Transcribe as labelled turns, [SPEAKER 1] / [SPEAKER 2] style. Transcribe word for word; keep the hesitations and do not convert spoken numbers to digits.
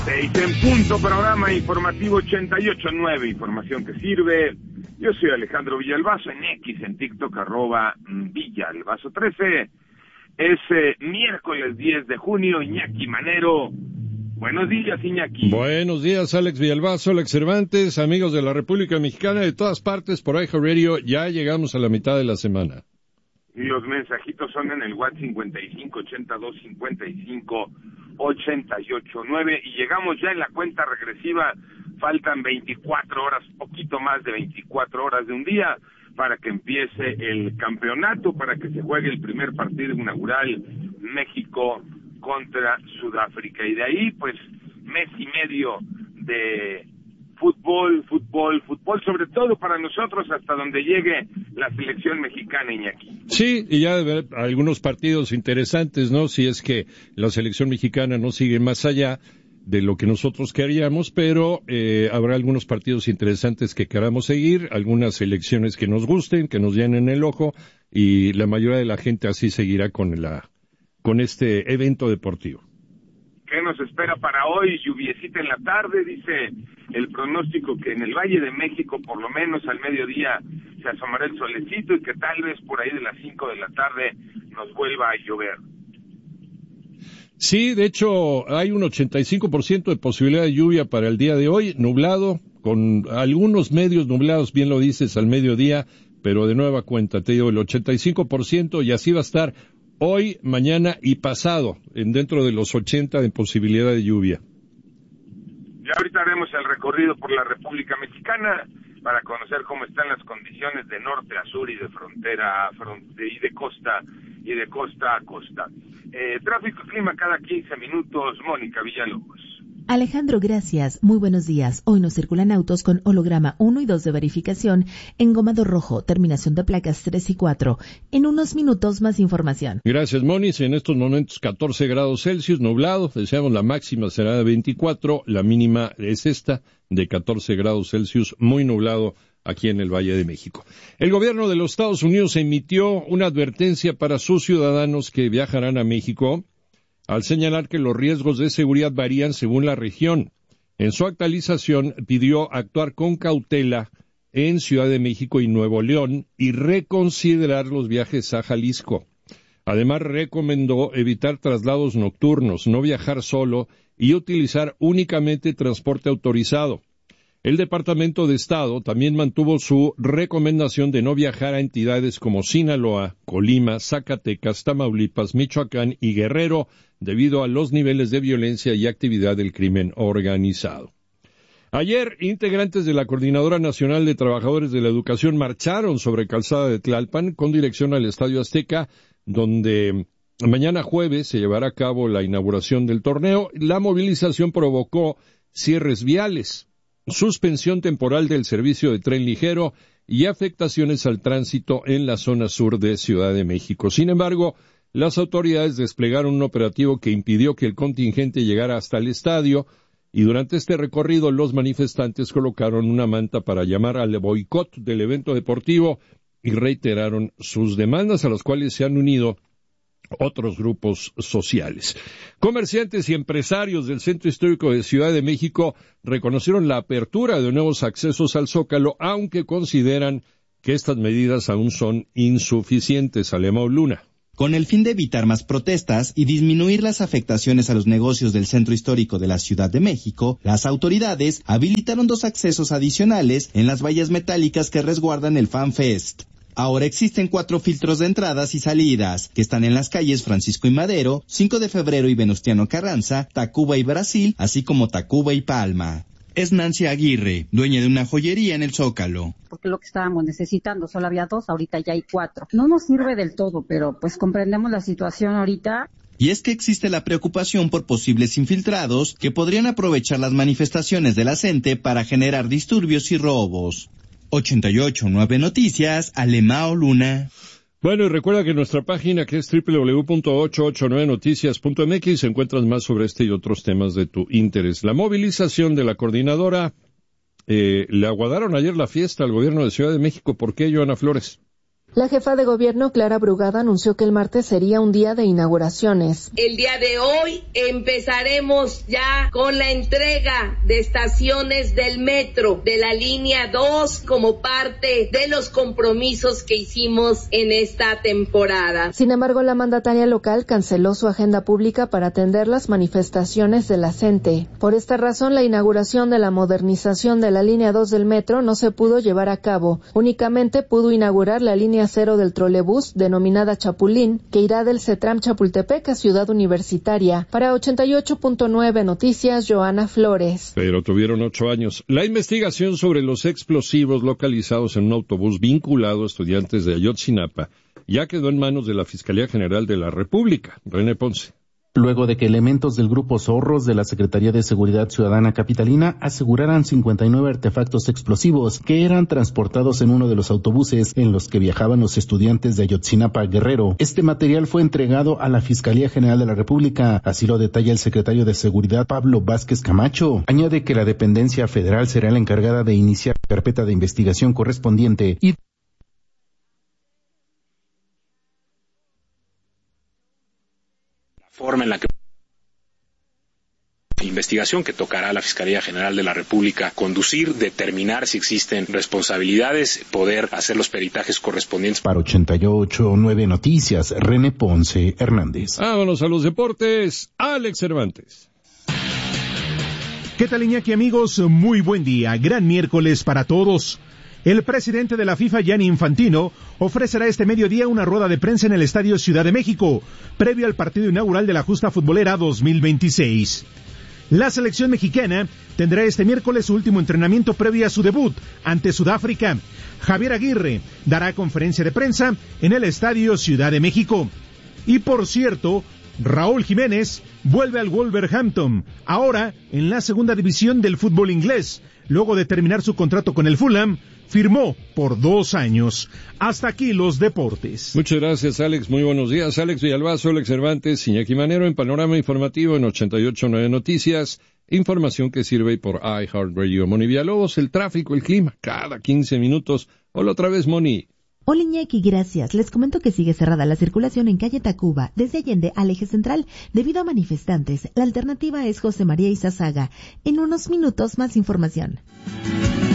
[SPEAKER 1] Seis en punto, programa informativo ochenta y ocho punto nueve, información que sirve. Yo soy Alejandro Villalbazo, en X, en TikTok, arroba Villalbazo trece. Es eh, miércoles diez de junio, Iñaki Manero. Buenos días, Iñaki.
[SPEAKER 2] Buenos días, Alex Villalbazo, Alex Cervantes, amigos de la República Mexicana, de todas partes, por iHeartRadio. Ya llegamos a la mitad de la semana.
[SPEAKER 1] Y los mensajitos son en el WhatsApp cincuenta y cinco ochenta y dos cincuenta y cinco ochenta y ocho nueve, y llegamos ya en la cuenta regresiva. Faltan veinticuatro horas, poquito más de veinticuatro horas de un día para que empiece el campeonato, para que se juegue el primer partido inaugural, México contra Sudáfrica, y de ahí pues mes y medio de fútbol, fútbol, fútbol, sobre todo para nosotros hasta donde llegue la selección mexicana, Iñaki.
[SPEAKER 2] Sí, y ya de ver algunos partidos interesantes, ¿no? Si es que la selección mexicana no sigue más allá de lo que nosotros queríamos, pero eh, habrá algunos partidos interesantes que queramos seguir, algunas selecciones que nos gusten, que nos llenen el ojo, y la mayoría de la gente así seguirá con la con este evento deportivo.
[SPEAKER 1] ¿Qué nos espera para hoy? Lluviecita en la tarde, dice el pronóstico que en el Valle de México por lo menos al mediodía se asomará el solecito y que tal vez por ahí de las cinco de la tarde nos vuelva a llover.
[SPEAKER 2] Sí, de hecho hay un ochenta y cinco por ciento de posibilidad de lluvia para el día de hoy, nublado, con algunos medios nublados, bien lo dices, al mediodía, pero de nueva cuenta, te digo, el ochenta y cinco por ciento, y así va a estar hoy, mañana y pasado, en dentro de los ochenta de posibilidad de lluvia.
[SPEAKER 1] Ya ahorita haremos el recorrido por la República Mexicana para conocer cómo están las condiciones de norte a sur y de frontera a fronte, y de costa y de costa a costa. Eh, tráfico y clima cada quince minutos, Mónica Villalobos.
[SPEAKER 3] Alejandro, gracias. Muy buenos días. Hoy nos circulan autos con holograma uno y dos de verificación, engomado rojo, terminación de placas tres y cuatro. En unos minutos más información.
[SPEAKER 2] Gracias, Monis. En estos momentos catorce grados Celsius, nublado. Deseamos la máxima será de veinticuatro, la mínima es esta, de catorce grados Celsius, muy nublado aquí en el Valle de México. El gobierno de los Estados Unidos emitió una advertencia para sus ciudadanos que viajarán a México, al señalar que los riesgos de seguridad varían según la región. En su actualización pidió actuar con cautela en Ciudad de México y Nuevo León y reconsiderar los viajes a Jalisco. Además, recomendó evitar traslados nocturnos, no viajar solo y utilizar únicamente transporte autorizado. El Departamento de Estado también mantuvo su recomendación de no viajar a entidades como Sinaloa, Colima, Zacatecas, Tamaulipas, Michoacán y Guerrero, debido a los niveles de violencia y actividad del crimen organizado. Ayer, integrantes de la Coordinadora Nacional de Trabajadores de la Educación marcharon sobre Calzada de Tlalpan con dirección al Estadio Azteca, donde mañana jueves se llevará a cabo la inauguración del torneo. La movilización provocó cierres viales, suspensión temporal del servicio de tren ligero y afectaciones al tránsito en la zona sur de Ciudad de México. Sin embargo, las autoridades desplegaron un operativo que impidió que el contingente llegara hasta el estadio, y durante este recorrido los manifestantes colocaron una manta para llamar al boicot del evento deportivo y reiteraron sus demandas, a las cuales se han unido otros grupos sociales. Comerciantes y empresarios del Centro Histórico de Ciudad de México reconocieron la apertura de nuevos accesos al Zócalo, aunque consideran que estas medidas aún son insuficientes. Alemão Luna.
[SPEAKER 4] Con el fin de evitar más protestas y disminuir las afectaciones a los negocios del Centro Histórico de la Ciudad de México, las autoridades habilitaron dos accesos adicionales en las vallas metálicas que resguardan el Fan Fest. Ahora existen cuatro filtros de entradas y salidas, que están en las calles Francisco y Madero, cinco de febrero y Venustiano Carranza, Tacuba y Brasil, así como Tacuba y Palma. Es Nancy Aguirre, dueña de una joyería en el Zócalo.
[SPEAKER 5] Porque lo que estábamos necesitando, solo había dos, ahorita ya hay cuatro. No nos sirve del todo, pero pues comprendemos la situación ahorita.
[SPEAKER 4] Y es que existe la preocupación por posibles infiltrados que podrían aprovechar las manifestaciones de la gente para generar disturbios y robos. ochenta y ocho punto nueve Noticias, Alemão Luna.
[SPEAKER 2] Bueno, y recuerda que en nuestra página, que es doble u doble u doble u punto ochocientos ochenta y nueve noticias punto m x, encuentras más sobre este y otros temas de tu interés. La movilización de la coordinadora, eh, le aguardaron ayer la fiesta al gobierno de Ciudad de México. ¿Por qué, Joana Flores?
[SPEAKER 6] La jefa de gobierno, Clara Brugada, anunció que el martes sería un día de inauguraciones.
[SPEAKER 7] El día de hoy empezaremos ya con la entrega de estaciones del metro de la línea dos como parte de los compromisos que hicimos en esta temporada.
[SPEAKER 6] Sin embargo, la mandataria local canceló su agenda pública para atender las manifestaciones de la C E N T E. Por esta razón, la inauguración de la modernización de la línea dos del metro no se pudo llevar a cabo. Únicamente pudo inaugurar la línea cero del trolebús, denominada Chapulín, que irá del CETRAM Chapultepec a Ciudad Universitaria. Para ochenta y ocho punto nueve Noticias, Joana Flores.
[SPEAKER 2] Pero tuvieron ocho años. La investigación sobre los explosivos localizados en un autobús vinculado a estudiantes de Ayotzinapa ya quedó en manos de la Fiscalía General de la República. René Ponce.
[SPEAKER 8] Luego de que elementos del Grupo Zorros de la Secretaría de Seguridad Ciudadana Capitalina aseguraran cincuenta y nueve artefactos explosivos que eran transportados en uno de los autobuses en los que viajaban los estudiantes de Ayotzinapa, Guerrero. Este material fue entregado a la Fiscalía General de la República, así lo detalla el secretario de Seguridad, Pablo Vázquez Camacho. Añade que la dependencia federal será la encargada de iniciar la carpeta de investigación correspondiente y
[SPEAKER 9] forma en la que investigación que tocará a la Fiscalía General de la República conducir, determinar si existen responsabilidades, poder hacer los peritajes correspondientes.
[SPEAKER 8] Para ochenta y ocho punto nueve Noticias, René Ponce Hernández.
[SPEAKER 2] Vámonos a los deportes, Alex Cervantes.
[SPEAKER 10] ¿Qué tal, Iñaki, amigos? Muy buen día, gran miércoles para todos. El presidente de la FIFA, Gianni Infantino, ofrecerá este mediodía una rueda de prensa en el Estadio Ciudad de México, previo al partido inaugural de la Justa Futbolera dos mil veintiséis. La selección mexicana tendrá este miércoles su último entrenamiento previo a su debut ante Sudáfrica. Javier Aguirre dará conferencia de prensa en el Estadio Ciudad de México. Y por cierto, Raúl Jiménez vuelve al Wolverhampton, ahora en la segunda división del fútbol inglés. Luego de terminar su contrato con el Fulham, firmó por dos años. Hasta aquí los deportes.
[SPEAKER 2] Muchas gracias, Alex. Muy buenos días. Alex Villalbazo, Alex Cervantes, Iñaki Manero en Panorama Informativo en ochenta y ocho punto nueve Noticias. Información que sirve por iHeartRadio. Moni Villalobos, el tráfico, el clima, cada quince minutos. Hola otra vez, Moni.
[SPEAKER 3] Hola, Iñaki, gracias. Les comento que sigue cerrada la circulación en calle Tacuba, desde Allende al eje central, debido a manifestantes. La alternativa es José María Izazaga. En unos minutos más información.